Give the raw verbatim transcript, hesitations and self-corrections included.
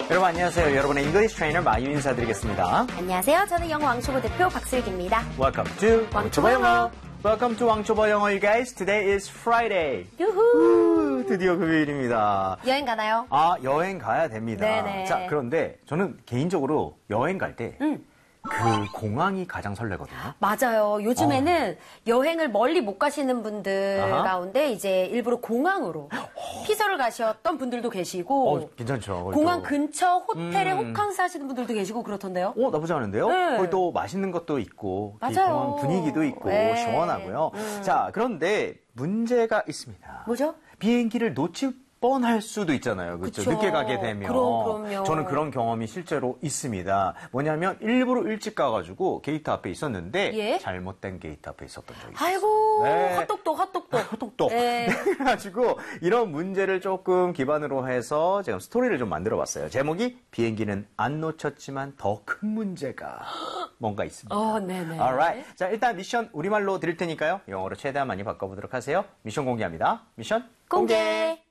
여러분 안녕하세요. 여러분의 잉글리시 트레이너 마유 인사드리겠습니다. 안녕하세요. 저는 영어 왕초보 대표 박슬기입니다. Welcome to 왕초보 영어. Welcome to 왕초보 영어, you guys. Today is Friday. 유후. 드디어 금요일입니다. 여행 가나요? 아, 여행 가야 됩니다. 네네. 자, 그런데 저는 개인적으로 여행 갈 때 그 음. 공항이 가장 설레거든요. 맞아요. 요즘에는 여행을 멀리 못 가시는 분들 아하. 가운데 이제 일부러 공항으로 피서를 가셨던 분들도 계시고 어, 괜찮죠. 거기 공항 또. 근처 호텔에 음. 호캉스 하시는 분들도 계시고 그렇던데요. 어, 나쁘지 않은데요? 네. 거기 또 맛있는 것도 있고, 이 맞아요. 공항 분위기도 있고, 네. 시원하고요. 음. 자, 그런데 문제가 있습니다. 뭐죠? 비행기를 놓칠 뻔할 수도 있잖아요. 그렇죠? 그쵸. 늦게 가게 되면. 그럼, 그럼요. 저는 그런 경험이 실제로 있습니다. 뭐냐면 일부러 일찍 가가지고 게이트 앞에 있었는데 예? 잘못된 게이트 앞에 있었던 적이 있어요. 아이고 네. 헛똑똑 헛똑똑 헛똑똑. 네. 그래가지고 이런 문제를 조금 기반으로 해서 제가 스토리를 좀 만들어봤어요. 제목이 비행기는 안 놓쳤지만 더 큰 문제가 뭔가 있습니다. 어, 네네. Alright. 자, 일단 미션 우리말로 드릴 테니까요. 영어로 최대한 많이 바꿔보도록 하세요. 미션 공개합니다. 미션 공개.